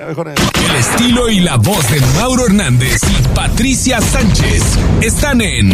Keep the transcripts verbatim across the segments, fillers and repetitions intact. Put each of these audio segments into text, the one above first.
mejor. El estilo y la voz de Mauro Hernández y Patricia Sánchez están en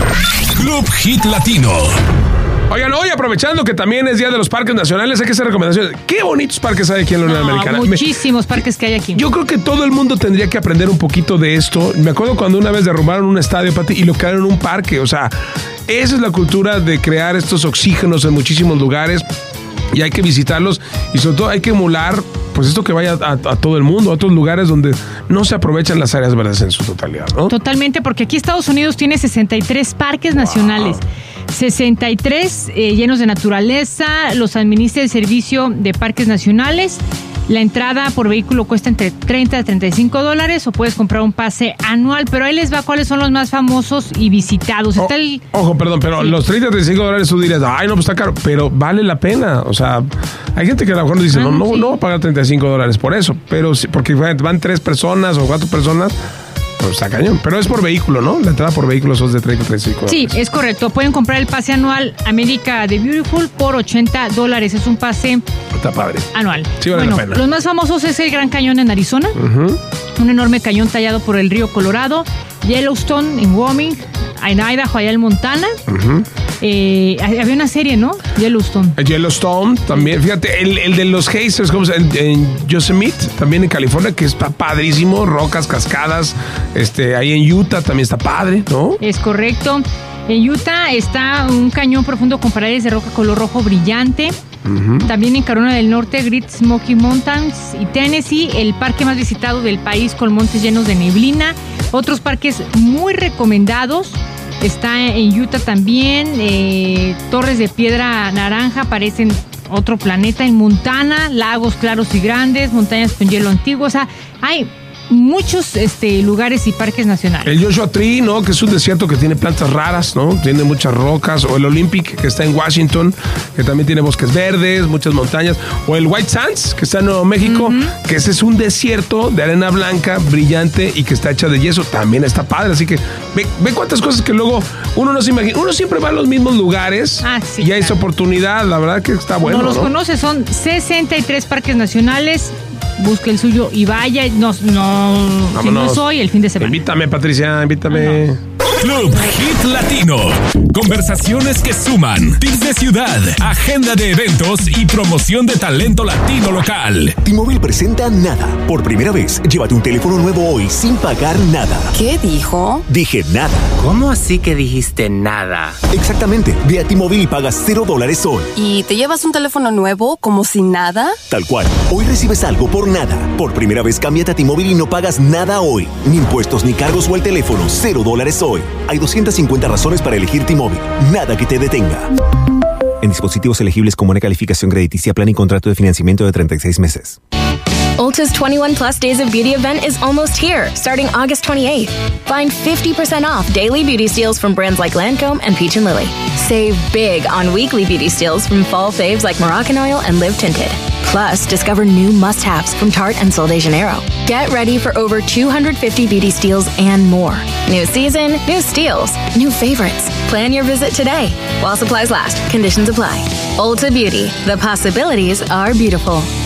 Club Hit Latino. Oigan, hoy aprovechando que también es Día de los Parques Nacionales, hay que hacer recomendaciones. Qué bonitos parques hay aquí en la Unión no, Americana. Muchísimos Me, parques que hay aquí. Yo creo que todo el mundo tendría que aprender un poquito de esto. Me acuerdo cuando una vez derrumbaron un estadio, Pati, y lo crearon en un parque. O sea, esa es la cultura de crear estos oxígenos en muchísimos lugares. Y hay que visitarlos. Y sobre todo hay que emular pues esto que vaya a, a todo el mundo, a otros lugares donde no se aprovechan las áreas verdes en su totalidad, ¿no? Totalmente, porque aquí Estados Unidos tiene sesenta y tres parques nacionales. Wow. sesenta y tres eh, llenos de naturaleza, los administra el Servicio de Parques Nacionales. La entrada por vehículo cuesta entre treinta a treinta y cinco dólares o puedes comprar un pase anual, pero ahí les va cuáles son los más famosos y visitados. Está el... Ojo, perdón, pero sí. Los treinta a treinta y cinco dólares tú dirías, ay, no, pues está caro, pero vale la pena. O sea, hay gente que a lo mejor dice, ah, no, no, sí. no voy a pagar treinta y cinco dólares por eso, pero sí, porque van tres personas o cuatro personas. Pues está cañón, pero es por vehículo, ¿no? La entrada por vehículo son de treinta a treinta y cinco dólares. Sí, es correcto. Pueden comprar el pase anual América de Beautiful por ochenta dólares. Es un pase está padre. anual. Sí, vale bueno, la pena. Los más famosos es el Gran Cañón en Arizona. Uh-huh. Un enorme cañón tallado por el río Colorado. Yellowstone en Wyoming. En Idaho, allá en Montana. Uh-huh. Eh, había una serie, ¿no? Yellowstone. Yellowstone también. Fíjate, el, el de los geysers, ¿cómo se llama? En, en Yosemite, también en California, que está padrísimo. Rocas, cascadas. Este, ahí en Utah también está padre, ¿no? Es correcto. En Utah está un cañón profundo con paredes de roca color rojo brillante. Uh-huh. También en Carolina del Norte, Great Smoky Mountains y Tennessee, el parque más visitado del país con montes llenos de neblina. Otros parques muy recomendados. Está en Utah también, eh, torres de piedra naranja, parecen otro planeta. En Montana, lagos claros y grandes, montañas con hielo antiguo. O sea, hay muchos este, lugares y parques nacionales. El Joshua Tree, ¿no? Que es un desierto que tiene plantas raras, ¿no? Tiene muchas rocas. O el Olympic, que está en Washington, que también tiene bosques verdes, muchas montañas. O el White Sands, que está en Nuevo México, uh-huh. que ese es un desierto de arena blanca, brillante y que está hecha de yeso. También está padre. Así que ve, ve cuántas cosas que luego uno no se imagina. Uno siempre va a los mismos lugares ah, sí, y hay claro. esa oportunidad. La verdad que está bueno, no los ¿no? conoce, son sesenta y tres parques nacionales. Busque el suyo y vaya. No, no, si no es hoy, el fin de semana. Invítame, Patricia, invítame. No. Club Hit Latino. Conversaciones que suman. Tips de ciudad, agenda de eventos y promoción de talento latino local. T-Mobile presenta Nada. Por primera vez, llévate un teléfono nuevo hoy sin pagar nada. ¿Qué dijo? Dije nada. ¿Cómo así que dijiste nada? Exactamente. Ve a T-Mobile y pagas cero dólares hoy. ¿Y te llevas un teléfono nuevo como sin nada? Tal cual. Hoy recibes algo por nada. Por primera vez, cámbiate a T-Mobile y no pagas nada hoy. Ni impuestos, ni cargos o el teléfono. Cero dólares hoy. Hay doscientas cincuenta razones para elegir T-Mobile. Nada que te detenga. En dispositivos elegibles con buena calificación crediticia, plan y contrato de financiamiento de treinta y seis meses. Ulta's twenty-one plus Days of Beauty event is almost here, starting August twenty-eighth. Find fifty percent off daily beauty steals from brands like Lancome and Peach and Lily. Save big on weekly beauty steals from fall faves like Moroccan Oil and Live Tinted. Plus, discover new must-haves from Tarte and Sol de Janeiro. Get ready for over two hundred fifty beauty steals and more. New season, new steals, new favorites. Plan your visit today. While supplies last, conditions apply. Ulta Beauty, the possibilities are beautiful.